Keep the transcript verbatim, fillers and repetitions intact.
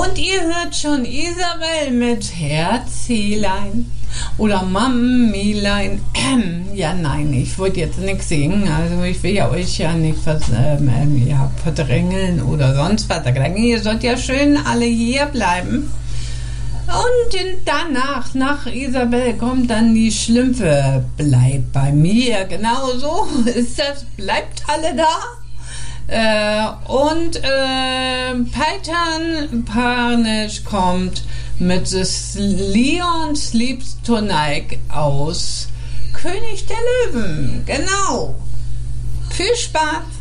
Und ihr hört schon Isabel mit Herzelein oder Mamilein. Ja, nein, ich wollte jetzt nichts singen. Also ich will ja euch ja nicht vers ähm, ja, verdrängeln oder sonst was. Ihr sollt ja schön alle hier bleiben. Und danach, nach Isabel, kommt dann die Schlümpfe. Bleibt bei mir. Genau so ist das. Bleibt alle da. Äh, und äh, Peitan Parnisch kommt mit des Leon Sleeps Tonight aus König der Löwen. Genau. Viel Spaß.